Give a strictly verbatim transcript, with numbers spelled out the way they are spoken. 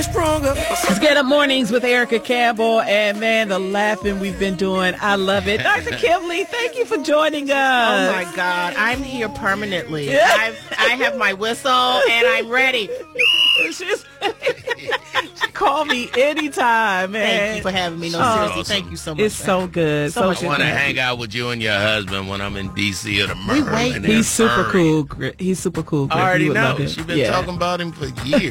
Let's get up mornings with Erica Campbell, and man, the laughing we've been doing, I love it. Doctor Kimberly, thank you for joining us. Oh my God, I'm here permanently. I've, I have my whistle and I'm ready. She's, call me anytime, man. Thank you for having me. No, Oh, seriously, awesome. thank you so much. It's so good. So So, much good I want to to have hang you. out with you and your husband when I'm in D C or the Maryland. wait. and He's super Furry. cool. Gr- He's super cool. Griff. I already You would know. love him. She's been Yeah. talking about him for years.